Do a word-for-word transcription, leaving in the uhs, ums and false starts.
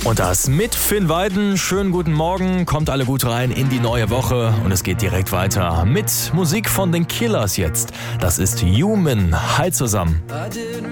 Und das mit Finn Weiden. Schönen guten Morgen, kommt alle gut rein in die neue Woche und es geht direkt weiter mit Musik von den Killers jetzt. Das ist Human. Hi zusammen.